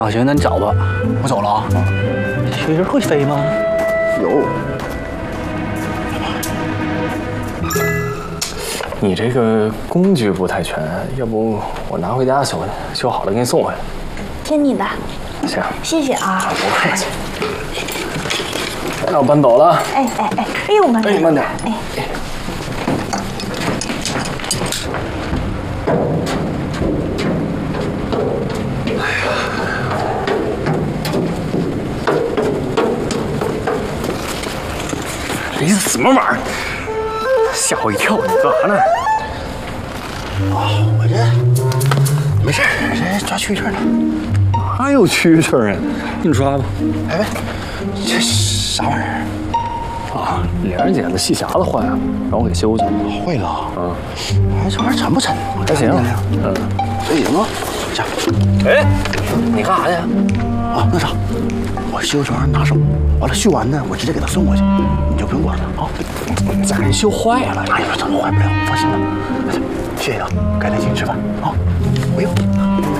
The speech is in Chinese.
啊，行，那你找吧，我走了啊。雪人会飞吗？ 有。 你这个工具不太全，要不我拿回家修去，修好了给你送回来。 听你的。 行， 谢谢啊。 不客气。那我搬走了。 哎，哎呦，慢点， 慢点。 哎。 这什么玩意儿？吓我一跳！你干啥呢？ 哦，我这没事，这抓蛐蛐呢。 哪有蛐蛐啊？你抓吧。 哎，这啥玩意儿？ 啊，脸上剪子细匣子坏了，让我给修去。 坏了。 嗯。 哎，这玩意儿沉不沉？ 还行。嗯。 行啊。这。 哎，你干啥去？ 啊，那啥，我修这玩意儿拿手，完了修完呢，我直接给他送过去，你就不用管了啊。 咋给修坏了？ 哎呀，怎么坏不了？放心吧。谢谢啊，改天请你吃饭啊。不用。